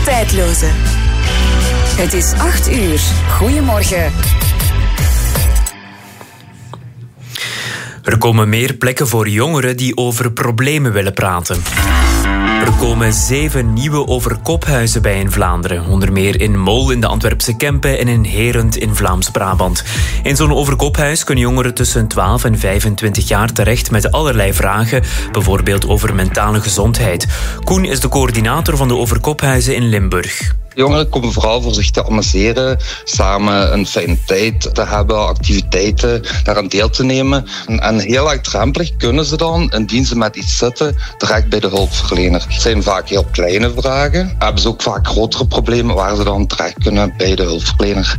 Tijdloze. Het is 8 uur. Goedemorgen. Er komen meer plekken voor jongeren die over problemen willen praten. Er komen 7 nieuwe overkophuizen bij in Vlaanderen. Onder meer in Mol in de Antwerpse Kempen en in Herent in Vlaams-Brabant. In zo'n overkophuis kunnen jongeren tussen 12 en 25 jaar terecht met allerlei vragen, bijvoorbeeld over mentale gezondheid. Koen is de coördinator van de overkophuizen in Limburg. Jongeren komen vooral voor zich te amuseren, samen een fijne tijd te hebben, activiteiten, daaraan deel te nemen. En heel laagdrempelig kunnen ze dan, indien ze met iets zitten, direct bij de hulpverlener. Het zijn vaak heel kleine vragen. Hebben ze ook vaak grotere problemen waar ze dan terecht kunnen bij de hulpverlener.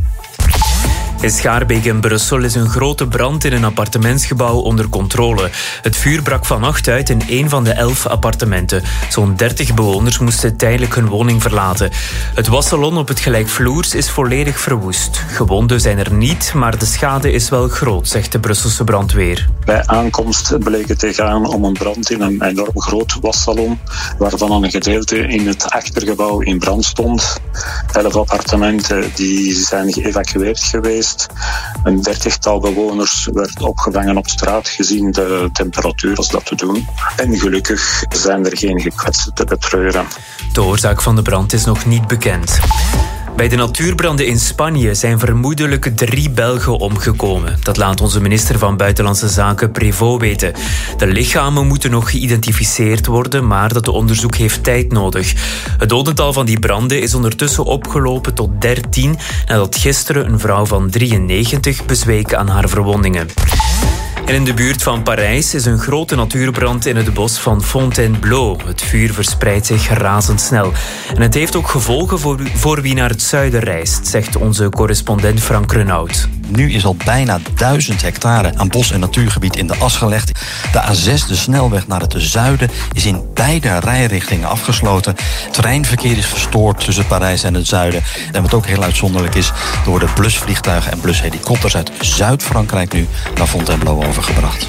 In Schaarbeek in Brussel is een grote brand in een appartementsgebouw onder controle. Het vuur brak vannacht uit in een van de 11 appartementen. Zo'n 30 bewoners moesten tijdelijk hun woning verlaten. Het wassalon op het gelijkvloers is volledig verwoest. Gewonden zijn er niet, maar de schade is wel groot, zegt de Brusselse brandweer. Bij aankomst bleek het te gaan om een brand in een enorm groot wassalon, waarvan een gedeelte in het achtergebouw in brand stond. 11 appartementen die zijn geëvacueerd geweest. Een 30-tal bewoners werd opgevangen op straat, gezien de temperatuur als dat te doen. En gelukkig zijn er geen gekwetsten te betreuren. De oorzaak van de brand is nog niet bekend. Bij de natuurbranden in Spanje zijn vermoedelijk 3 Belgen omgekomen. Dat laat onze minister van Buitenlandse Zaken Prévost weten. De lichamen moeten nog geïdentificeerd worden, maar dat onderzoek heeft tijd nodig. Het dodental van die branden is ondertussen opgelopen tot 13... nadat gisteren een vrouw van 93 bezweek aan haar verwondingen. En in de buurt van Parijs is een grote natuurbrand in het bos van Fontainebleau. Het vuur verspreidt zich razendsnel. En het heeft ook gevolgen voor wie naar het zuiden reist, zegt onze correspondent Frank Renaud. Nu is al bijna 1000 hectare aan bos- en natuurgebied in de as gelegd. De A6, de snelweg naar het zuiden, is in beide rijrichtingen afgesloten. Het treinverkeer is verstoord tussen Parijs en het zuiden. En wat ook heel uitzonderlijk is, er worden blusvliegtuigen en blushelikopters uit Zuid-Frankrijk nu naar Fontainebleau overgebracht.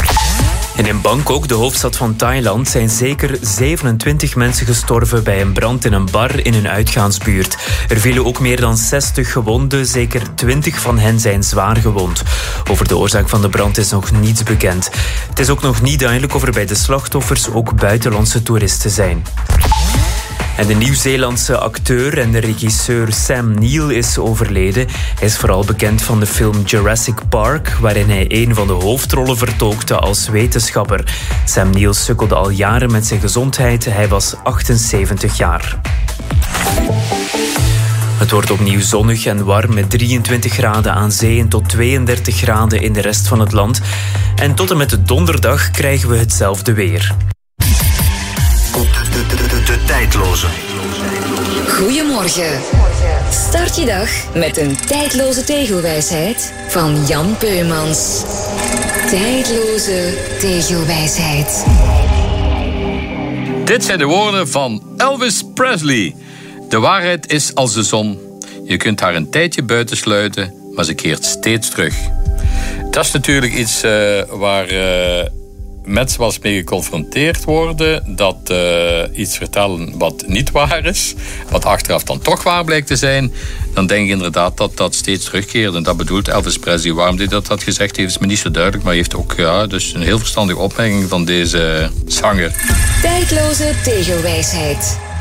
En in Bangkok, de hoofdstad van Thailand, zijn zeker 27 mensen gestorven bij een brand in een bar in een uitgaansbuurt. Er vielen ook meer dan 60 gewonden, zeker 20 van hen zijn zwaar gewond. Over de oorzaak van de brand is nog niets bekend. Het is ook nog niet duidelijk of er bij de slachtoffers ook buitenlandse toeristen zijn. En de Nieuw-Zeelandse acteur en de regisseur Sam Neill is overleden. Hij is vooral bekend van de film Jurassic Park, waarin hij een van de hoofdrollen vertolkte als wetenschapper. Sam Neill sukkelde al jaren met zijn gezondheid. Hij was 78 jaar. Het wordt opnieuw zonnig en warm met 23 graden aan zee en tot 32 graden in de rest van het land. En tot en met de donderdag krijgen we hetzelfde weer. De Tijdloze. Goedemorgen. Start je dag met een tijdloze tegelwijsheid van Jan Peumans. Tijdloze tegelwijsheid. Dit zijn de woorden van Elvis Presley. De waarheid is als de zon. Je kunt haar een tijdje buiten sluiten, maar ze keert steeds terug. Dat is natuurlijk iets waar mensen wel eens mee geconfronteerd worden. Dat iets vertellen wat niet waar is, wat achteraf dan toch waar blijkt te zijn. Dan denk ik inderdaad dat dat steeds terugkeert. En dat bedoelt Elvis Presley. Waarom hij dat had gezegd heeft, is me niet zo duidelijk. Maar hij heeft ook dus een heel verstandige opmerking van deze zanger. Tijdloze tegelwijsheid.